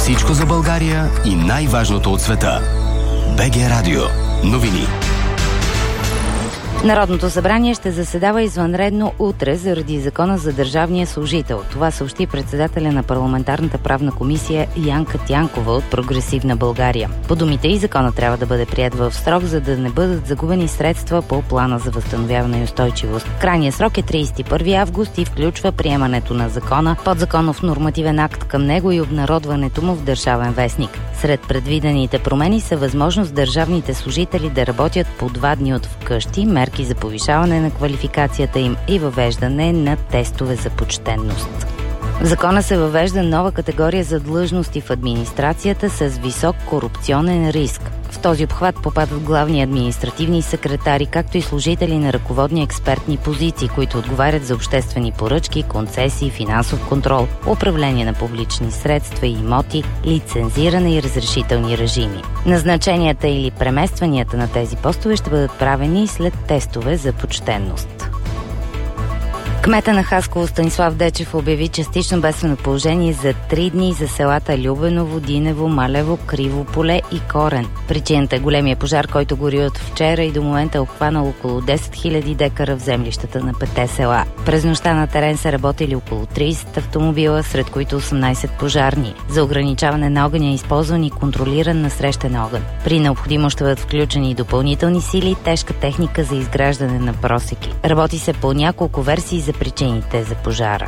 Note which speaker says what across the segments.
Speaker 1: Всичко за България и най-важното от света. БГ Радио. Новини.
Speaker 2: Народното събрание ще заседава извънредно утре заради закона за държавния служител. Това съобщи председателя на парламентарната правна комисия Янка Тянкова от Прогресивна България. По думите й, закона трябва да бъде приет в срок, за да не бъдат загубени средства по плана за възстановяване и устойчивост. Крайният срок е 31 август и включва приемането на закона, подзаконов нормативен акт към него и обнародването му в Държавен вестник. Сред предвидените промени са възможност държавните служители да работят по 2 дни от вкъщи, мерки за повишаване на квалификацията им и въвеждане на тестове за почтенност. В закона се въвежда нова категория за длъжности в администрацията с висок корупционен риск. В този обхват попадат главни административни секретари, както и служители на ръководни експертни позиции, които отговарят за обществени поръчки, концесии, финансов контрол, управление на публични средства и имоти, лицензиране и разрешителни режими. Назначенията или преместванията на тези постове ще бъдат правени след тестове за почтенност. Кмета на Хасково Станислав Дечев обяви частично бедствено положение за 3 дни за селата Любеново, Динево, Малево, Криво поле и Корен. Причината е големия пожар, който гори от вчера и до момента е обхванал около 10 000 декара в землищата на 5 села. През нощта на терен са работили около 30 автомобила, сред които 18 пожарни. За ограничаване на огъня е използван и контролиран насрещен огън. При необходимо ще бъдат включени и допълнителни сили и тежка техника за изграждане на просеки. Работи се по няколко версии за причините за пожара.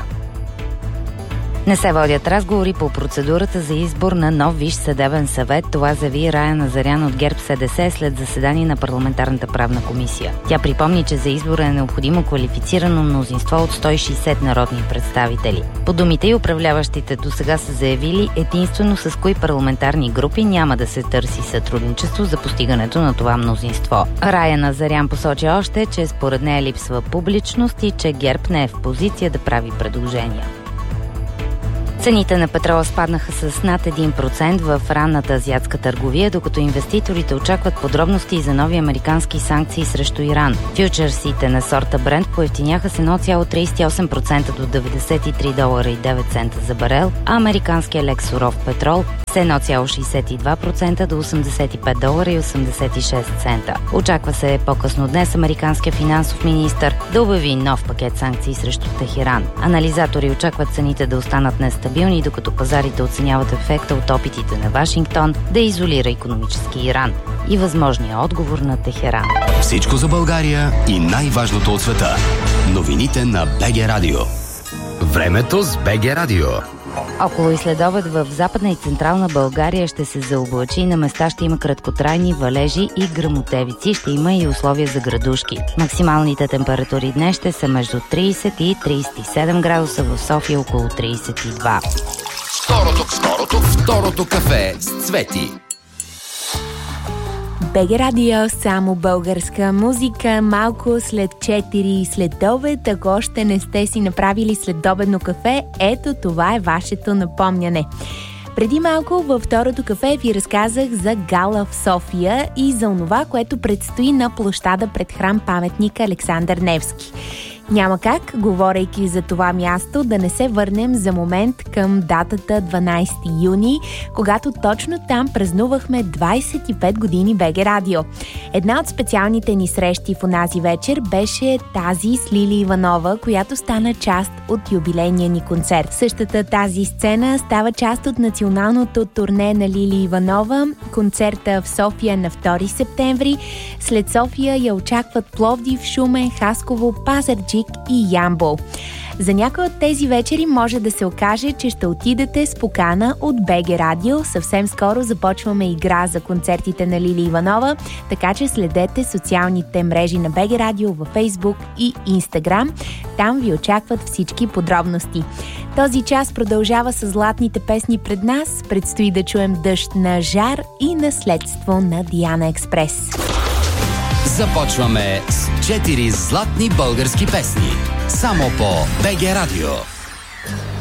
Speaker 2: Не се водят разговори по процедурата за избор на нов Висш съдебен съвет. Това заяви Рая Назарян от ГЕРБ-СДС след заседание на парламентарната правна комисия. Тя припомни, че за избора е необходимо квалифицирано мнозинство от 160 народни представители. По думите и управляващите досега са заявили единствено с кои парламентарни групи няма да се търси сътрудничество за постигането на това мнозинство. Рая Назарян посочи още, че според нея липсва публичност и че ГЕРБ не е в позиция да прави предложения. Цените на петрола спаднаха с над 1% в ранната азиатска търговия, докато инвеститорите очакват подробности за нови американски санкции срещу Иран. Фючерсите на сорта Брент поевтиняха с 1,38% до $93.09 за барел, а американския лек суров петрол с 1,62% до $85.86. Очаква се по-късно днес американския финансов министър да обяви нов пакет санкции срещу Техеран. Анализатори очакват цените да останат нестабилни, докато пазарите оценяват ефекта от опитите на Вашингтон да изолира икономически Иран и възможния отговор на Техеран.
Speaker 1: Всичко за България и най-важното от света. Новините на БГ Радио. Времето с БГ Радио.
Speaker 2: Около и следобед в Западна и Централна България ще се заоблачи и на места ще има краткотрайни валежи и гръмотевици, ще има и условия за градушки. Максималните температури днес ще са между 30 и 37 градуса, в София около 32.
Speaker 1: Второто кафе с Цвети.
Speaker 3: БГ Радио, само българска музика, малко след 4 следобед. Ако още не сте си направили следобедно кафе, ето това е вашето напомняне. Преди малко във второто кафе ви разказах за гала в София и за онова, което предстои на площада пред храм паметника Александър Невски. Няма как, говорейки за това място, да не се върнем за момент към датата 12 юни, когато точно там празнувахме 25 години БГ Радио. Една от специалните ни срещи в онази вечер беше тази с Лили Иванова, която стана част от юбилейния ни концерт. Същата тази сцена става част от националното турне на Лили Иванова, концерта в София на 2 септември. След София я очакват Пловдив, Шумен, Хасково, Пазарджик и Ямбол. За някои от тези вечери може да се окаже, че ще отидете с покана от БГ Радио. Съвсем скоро започваме игра за концертите на Лили Иванова, така че следете социалните мрежи на БГ Радио във Фейсбук и Инстаграм. Там ви очакват всички подробности. Този час продължава с златните песни пред нас. Предстои да чуем Дъжд на Жар и Наследство на Диана Експрес.
Speaker 1: Започваме с 4 златни български песни. Само по БГ Радио.